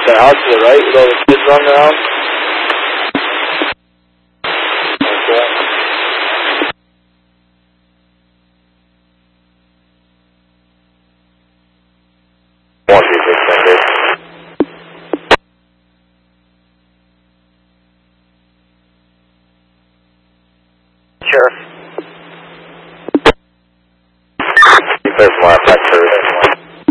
That house to the right with all the kids running around? Okay. 126 Sheriff. You first want to